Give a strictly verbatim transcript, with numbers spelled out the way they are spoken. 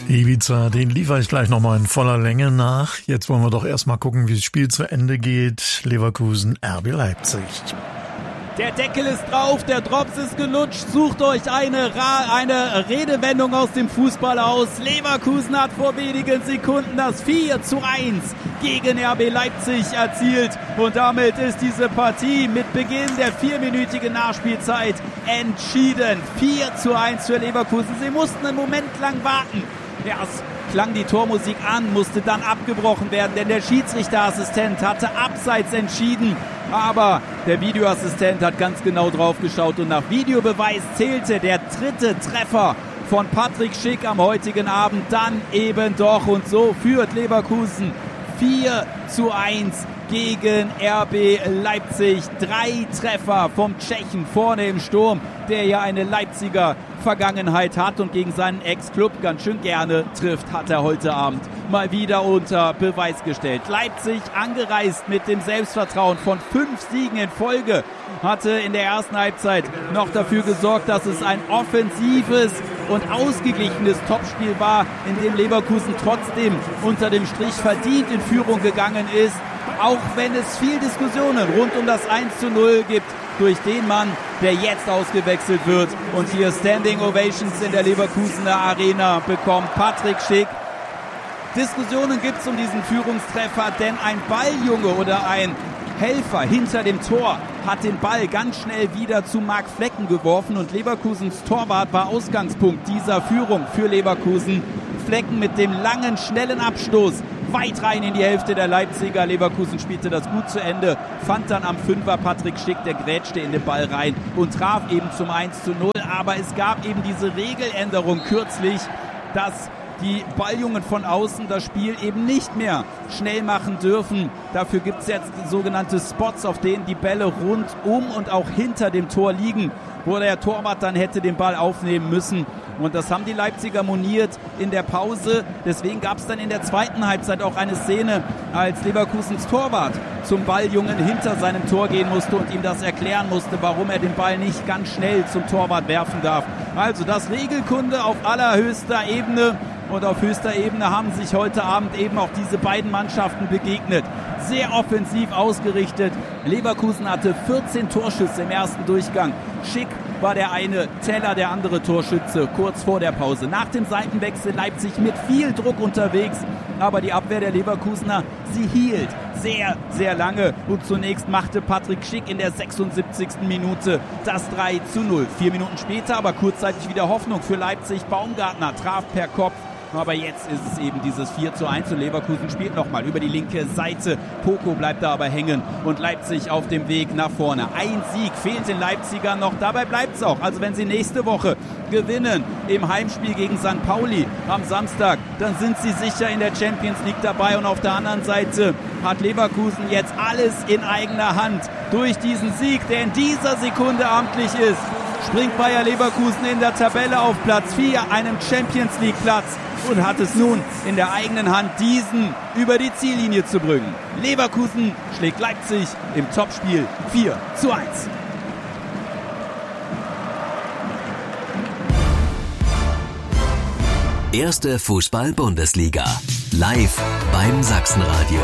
Ivica, den liefere ich gleich nochmal in voller Länge nach. Jetzt wollen wir doch erstmal gucken, wie das Spiel zu Ende geht. Leverkusen, R B Leipzig. Der Deckel ist drauf, der Drops ist gelutscht. Sucht euch eine, Ra- eine Redewendung aus dem Fußball aus. Leverkusen hat vor wenigen Sekunden das vier zu eins gegen R B Leipzig erzielt. Und damit ist diese Partie mit Beginn der vierminütigen Nachspielzeit entschieden. vier zu eins für Leverkusen. Sie mussten einen Moment lang warten. Erst klang die Tormusik an, musste dann abgebrochen werden, denn der Schiedsrichterassistent hatte abseits entschieden. Aber der Videoassistent hat ganz genau drauf geschaut und nach Videobeweis zählte der dritte Treffer von Patrick Schick am heutigen Abend dann eben doch. Und so führt Leverkusen vier zu eins gegen R B Leipzig. Drei Treffer vom Tschechen vorne im Sturm, der ja eine Leipziger Vergangenheit hat und gegen seinen Ex-Club ganz schön gerne trifft, hat er heute Abend mal wieder unter Beweis gestellt. Leipzig angereist mit dem Selbstvertrauen von fünf Siegen in Folge, hatte in der ersten Halbzeit noch dafür gesorgt, dass es ein offensives und ausgeglichenes Topspiel war, in dem Leverkusen trotzdem unter dem Strich verdient in Führung gegangen ist, auch wenn es viel Diskussionen rund um das eins zu null gibt durch den Mann, der jetzt ausgewechselt wird und hier Standing Ovations in der Leverkusener Arena bekommt. Patrick Schick. Diskussionen gibt es um diesen Führungstreffer, denn ein Balljunge oder ein Helfer hinter dem Tor hat den Ball ganz schnell wieder zu Marc Flecken geworfen und Leverkusens Torwart war Ausgangspunkt dieser Führung für Leverkusen. Flecken mit dem langen, schnellen Abstoß weit rein in die Hälfte der Leipziger. Leverkusen spielte das gut zu Ende, fand dann am Fünfer Patrick Schick, der grätschte in den Ball rein und traf eben zum eins zu null. Aber es gab eben diese Regeländerung kürzlich, dass die Balljungen von außen das Spiel eben nicht mehr schnell machen dürfen. Dafür gibt es jetzt sogenannte Spots, auf denen die Bälle rund um und auch hinter dem Tor liegen, wo der Torwart dann hätte den Ball aufnehmen müssen. Und das haben die Leipziger moniert in der Pause. Deswegen gab es dann in der zweiten Halbzeit auch eine Szene, als Leverkusens Torwart zum Balljungen hinter seinem Tor gehen musste und ihm das erklären musste, warum er den Ball nicht ganz schnell zum Torwart werfen darf. Also das Regelkunde auf allerhöchster Ebene. Und auf höchster Ebene haben sich heute Abend eben auch diese beiden Mannschaften begegnet. Sehr offensiv ausgerichtet. Leverkusen hatte vierzehn Torschüsse im ersten Durchgang. Schick war der eine, Teller der andere Torschütze kurz vor der Pause. Nach dem Seitenwechsel Leipzig mit viel Druck unterwegs. Aber die Abwehr der Leverkusener, sie hielt sehr, sehr lange. Und zunächst machte Patrick Schick in der sechsundsiebzigsten Minute das drei zu null. Vier Minuten später aber kurzzeitig wieder Hoffnung für Leipzig. Baumgartner traf per Kopf. Aber jetzt ist es eben dieses vier zu eins und Leverkusen spielt nochmal über die linke Seite. Poko bleibt da aber hängen und Leipzig auf dem Weg nach vorne. Ein Sieg fehlt den Leipzigern noch, dabei bleibt es auch. Also wenn sie nächste Woche gewinnen im Heimspiel gegen Sankt Pauli am Samstag, dann sind sie sicher in der Champions League dabei. Und auf der anderen Seite hat Leverkusen jetzt alles in eigener Hand. Durch diesen Sieg, der in dieser Sekunde amtlich ist, springt Bayer Leverkusen in der Tabelle auf Platz vier, einem Champions League Platz, und hat es nun in der eigenen Hand, diesen über die Ziellinie zu bringen. Leverkusen schlägt Leipzig im Topspiel vier zu eins. Erste Fußball-Bundesliga. Live beim Sachsenradio.